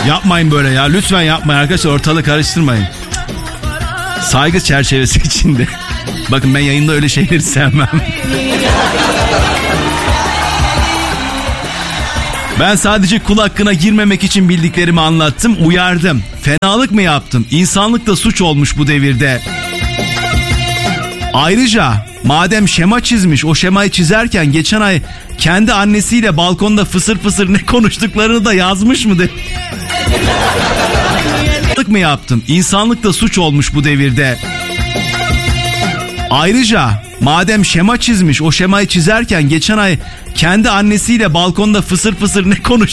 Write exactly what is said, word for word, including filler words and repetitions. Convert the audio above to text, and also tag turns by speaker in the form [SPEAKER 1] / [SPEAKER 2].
[SPEAKER 1] Yapmayın böyle ya. Lütfen yapmayın arkadaşlar. Ortalığı karıştırmayın. Saygı çerçevesi içinde. Bakın ben yayında öyle şeyleri sevmem. Ben sadece kul hakkına girmemek için bildiklerimi anlattım, uyardım. Fenalık mı yaptım? İnsanlık da suç olmuş bu devirde. Ayrıca madem şema çizmiş, o şemayı çizerken geçen ay kendi annesiyle balkonda fısır fısır ne konuştuklarını da yazmış mı de? Fenalık mı yaptım? İnsanlık da suç olmuş bu devirde. Ayrıca madem şema çizmiş, o şemayı çizerken geçen ay kendi annesiyle balkonda fısır fısır ne konuş